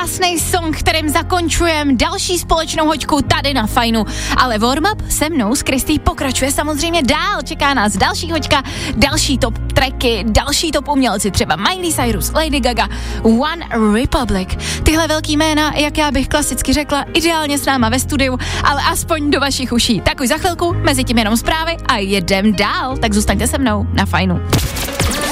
krásný song, kterým zakončujeme další společnou hoďku tady na Fajnu. Ale warm-up se mnou s Kristý pokračuje samozřejmě dál. Čeká nás další hoďka, další top tracky, další top umělci, třeba Miley Cyrus, Lady Gaga, One Republic. Tyhle velký jména, jak já bych klasicky řekla, ideálně s náma ve studiu, ale aspoň do vašich uší. Tak už za chvilku, mezi tím jenom zprávy a jedem dál. Tak zůstaňte se mnou na Fajnu.